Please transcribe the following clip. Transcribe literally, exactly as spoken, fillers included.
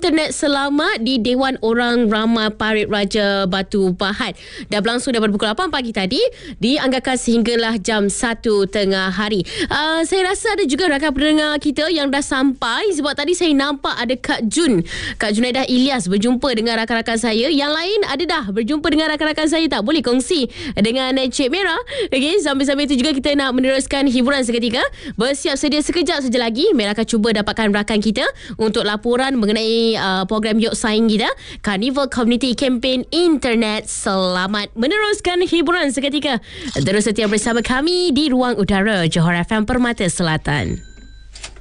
Internet Selamat di Dewan Orang Ramai Parit Raja Batu Pahat. Dah berlangsung daripada pukul lapan pagi tadi, dianggarkan sehinggalah jam satu tengah hari. Uh, saya rasa ada juga rakan pendengar kita yang dah sampai, sebab tadi saya nampak ada Kak Jun, Kak Junaidah Ilyas berjumpa dengan rakan-rakan saya. Yang lain ada dah berjumpa dengan rakan-rakan saya tak? Boleh kongsi dengan Cik Merah. Okey, sambil-sambil itu juga kita nak meneruskan hiburan seketika. Bersiap sedia sekejap saja lagi. Merah akan cuba dapatkan rakan kita untuk laporan mengenai uh, program Yok Saing kita, Carnival Community Campaign Internet Selamat. Meneruskan hiburan seketika. Terus setia bersama kami di Ruang Udara Johor F M Permata Selatan.